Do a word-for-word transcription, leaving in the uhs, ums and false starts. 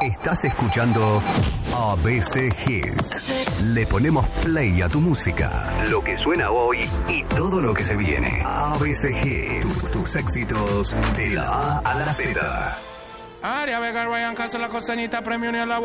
Estás escuchando A B C Hits. Le ponemos play a tu música, lo que suena hoy y todo lo que se viene. A B C Hits, tus, tus éxitos de la A a la Z. Aria Vega, Ryan Castro, la costeñita, premio ni a la